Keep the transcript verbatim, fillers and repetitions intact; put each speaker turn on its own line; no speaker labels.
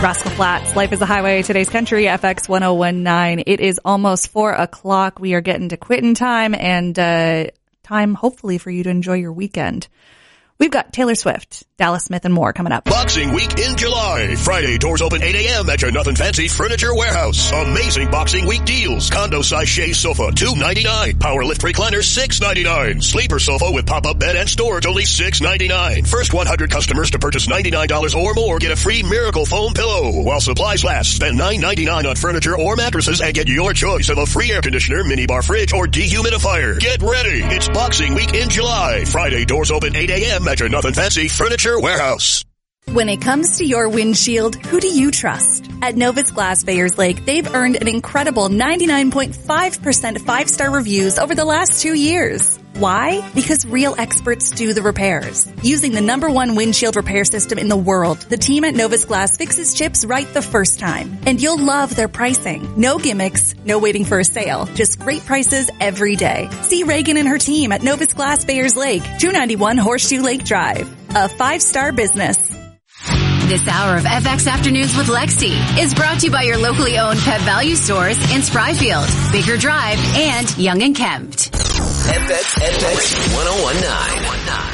Rascal Flatts, Life is a Highway, Today's Country, F X one oh one nine. It is almost four o'clock. We are getting to quitting time and uh time, hopefully, for you to enjoy your weekend. We've got Taylor Swift, Dallas Smith, and more coming up.
Boxing Week in July. Friday, doors open eight a.m. at your Nothing Fancy Furniture Warehouse. Amazing Boxing Week deals. Condo size chaise sofa, two ninety-nine. Power lift recliner, six ninety-nine. Sleeper sofa with pop-up bed and storage, only six ninety-nine. First one hundred customers to purchase ninety-nine dollars or more get a free Miracle Foam pillow. While supplies last, spend nine ninety-nine on furniture or mattresses and get your choice of a free air conditioner, minibar fridge, or dehumidifier. Get ready. It's Boxing Week in July. Friday, doors open eight a.m. at your Nothing Fancy Furniture Warehouse.
When it comes to your windshield, who do you trust? At Novus Glass Bayers Lake, they've earned an incredible ninety-nine point five percent five-star reviews over the last two years. Why? Because real experts do the repairs. Using the number one windshield repair system in the world, the team at Novus Glass fixes chips right the first time. And you'll love their pricing. No gimmicks, no waiting for a sale, just great prices every day. See Reagan and her team at Novus Glass Bayers Lake, two ninety-one Horseshoe Lake Drive. A five-star business.
This hour of F X Afternoons with Lexi is brought to you by your locally owned Pet Value stores in Spryfield, Baker Drive, and Young and Kempt.
F X one oh one nine.